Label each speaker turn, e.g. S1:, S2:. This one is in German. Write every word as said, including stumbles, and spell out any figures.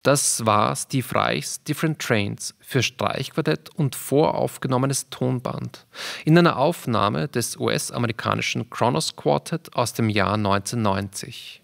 S1: Das war Steve Reichs Different Trains für Streichquartett und voraufgenommenes Tonband in einer Aufnahme des U S-amerikanischen Kronos Quartet aus dem Jahr neunzehnhundertneunzig.